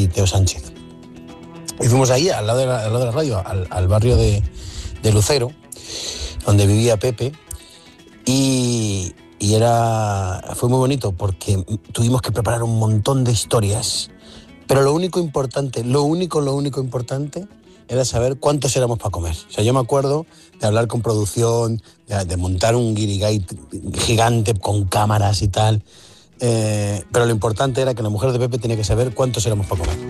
y Teo Sánchez. Y fuimos ahí, al lado de la radio, al barrio de Lucero, donde vivía Pepe, y fue muy bonito porque tuvimos que preparar un montón de historias, pero lo único importante era saber cuántos éramos para comer. O sea, yo me acuerdo de hablar con producción, de montar un guirigay gigante con cámaras y tal, pero lo importante era que la mujer de Pepe tenía que saber cuántos éramos para comer.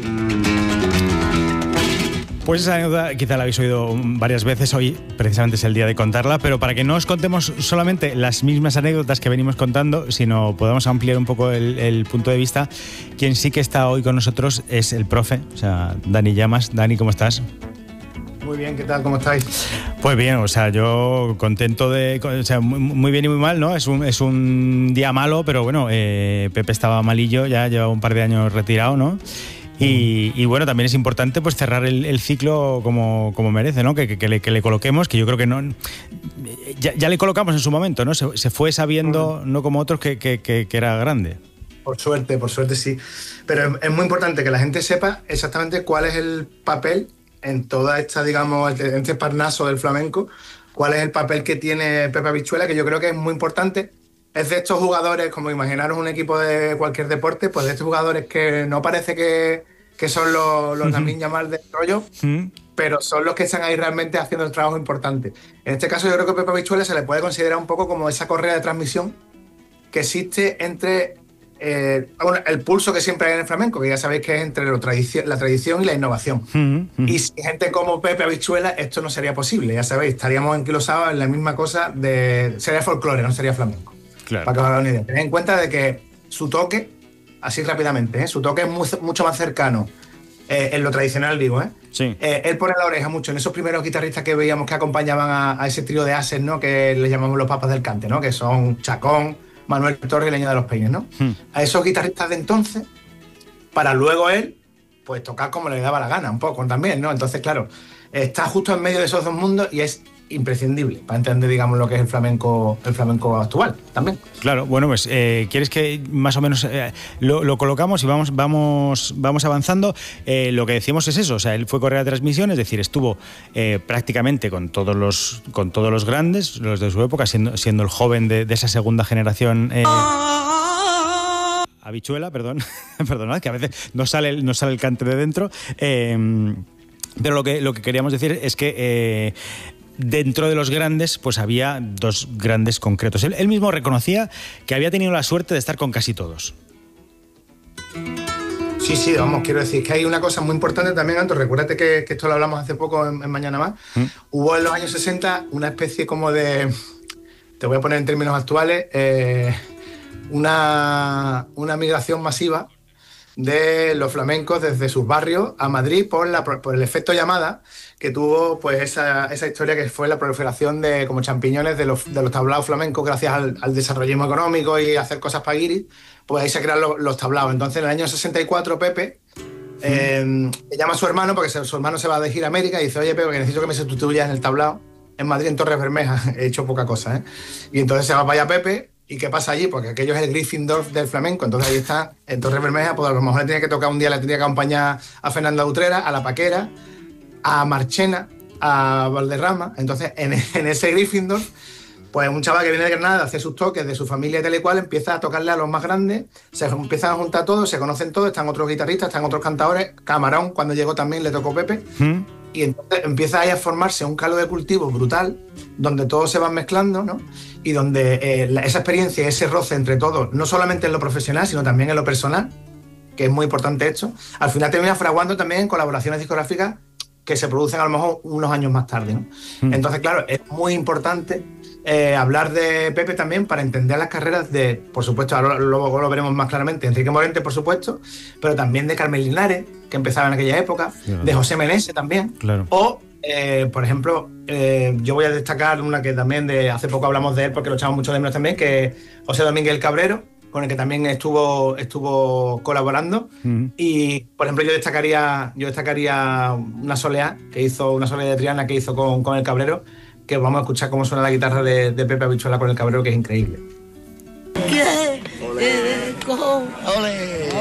Pues esa anécdota quizá la habéis oído varias veces, hoy precisamente es el día de contarla, pero para que no os contemos solamente las mismas anécdotas que venimos contando, sino podamos ampliar un poco el punto de vista, quien sí que está hoy con nosotros es el profe, o sea, Dani Llamas. Dani, ¿cómo estás? Muy bien, ¿qué tal? ¿Cómo estáis? Pues bien, o sea, yo contento o sea, muy bien y muy mal, ¿no? Es un día malo, pero bueno, Pepe estaba malillo, ya lleva un par de años retirado, ¿no? Y bueno, también es importante pues cerrar el ciclo como merece, ¿no? Que le coloquemos, que yo creo que no ya le colocamos en su momento, ¿no? Se fue sabiendo, no como otros, que era grande. Por suerte sí. Pero es muy importante que la gente sepa exactamente cuál es el papel en toda esta, digamos, en este parnaso del flamenco, cuál es el papel que tiene Pepe Habichuela, que yo creo que es muy importante. Es de estos jugadores, como imaginaros un equipo de cualquier deporte, pues de estos jugadores que no parece que son los Lamine Yamal del rollo, pero son los que están ahí realmente haciendo el trabajo importante. En este caso yo creo que Pepe Habichuela se le puede considerar un poco como esa correa de transmisión que existe entre el pulso que siempre hay en el flamenco, que ya sabéis que es entre la tradición y la innovación. Y sin gente como Pepe Habichuela esto no sería posible, ya sabéis, estaríamos enquilosados en la misma cosa, sería folclore, no sería flamenco. Claro. Para que os hagáis una idea. Tened en cuenta de que su toque, así rápidamente, su toque es mucho más cercano, en lo tradicional digo, Sí. Él pone la oreja mucho en esos primeros guitarristas que veíamos que acompañaban a ese trío de ases, ¿no? Que le llamamos los papas del cante, ¿no? Que son Chacón, Manuel Torres y Leña de los Peines, ¿no? A esos guitarristas de entonces, para luego él, pues tocar como le daba la gana, un poco también, ¿no? Entonces, claro, está justo en medio de esos dos mundos y es imprescindible para entender, digamos, lo que es el flamenco actual también. Claro, bueno, pues ¿quieres que más o menos lo colocamos y vamos avanzando? Lo que decimos es eso, o sea, él fue correa de transmisión, es decir, estuvo prácticamente con todos los grandes, los de su época, siendo el joven de esa segunda generación. Habichuela, perdonad, que a veces no sale el cante de dentro. Pero lo que queríamos decir es que dentro de los grandes, pues había dos grandes concretos. Él mismo reconocía que había tenido la suerte de estar con casi todos. Sí, vamos, quiero decir que hay una cosa muy importante también, Anto, recuérdate que esto lo hablamos hace poco en Mañana Más. Hubo en los años 60 una especie como de, te voy a poner en términos actuales, una migración masiva de los flamencos desde sus barrios a Madrid por el efecto llamada que tuvo pues esa historia que fue la proliferación de como champiñones de los tablaos flamencos gracias al desarrollismo económico y hacer cosas para guiris, pues ahí se crean los tablaos. Entonces en el año 64 Pepe le llama a su hermano porque su hermano se va de gira a América y dice: oye Pepe, que necesito que me sustituyas en el tablao en Madrid, en Torres Bermejas. He hecho poca cosa, Y entonces se va para allá Pepe. ¿Y qué pasa allí? Porque aquello es el Gryffindor del flamenco. Entonces ahí está, en Torres Bermejas, pues a lo mejor le tenía que tocar un día, le tenía que acompañar a Fernanda Utrera, a La Paquera, a Marchena, a Valderrama. Entonces en ese Gryffindor, pues un chaval que viene de Granada, hace sus toques de su familia y tal y cual, empieza a tocarle a los más grandes, se empiezan a juntar todos, se conocen todos, están otros guitarristas, están otros cantadores. Camarón, cuando llegó también le tocó Pepe. Y entonces empieza ahí a formarse un caldo de cultivo brutal, donde todos se van mezclando, ¿no? Y donde esa experiencia, ese roce entre todos, no solamente en lo profesional, sino también en lo personal, que es muy importante esto, al final termina fraguando también en colaboraciones discográficas que se producen a lo mejor unos años más tarde, ¿no? Entonces, claro, es muy importante hablar de Pepe también para entender las carreras de, por supuesto, ahora luego lo veremos más claramente, Enrique Morente, por supuesto, pero también de Carmen Linares, que empezaba en aquella época, claro, de José Menese también, claro, o, por ejemplo, yo voy a destacar una que también hace poco hablamos de él porque lo echamos mucho de menos también, que es José Domínguez el Cabrero, con el que también estuvo colaborando. Y, por ejemplo, yo destacaría una soleá de Triana que hizo con el Cabrero, que vamos a escuchar cómo suena la guitarra de Pepe Habichuela con el Cabrero, que es increíble. ¡Qué! ¡Olé!